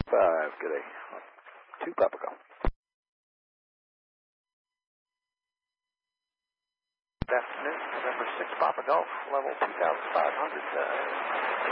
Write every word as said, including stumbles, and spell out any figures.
Five, good day. Two Papa Golf. Good afternoon, November sixth, Papa Golf, level two thousand five hundred. Uh,